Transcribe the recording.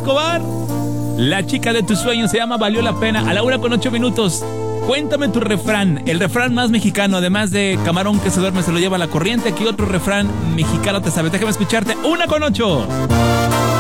Escobar. La chica de tus sueños se llama Valió la Pena. A la 1:08. Cuéntame tu refrán, el refrán más mexicano, además de camarón que se duerme se lo lleva la corriente. ¿Qué otro refrán mexicano te sabes? Déjame escucharte. 1:08.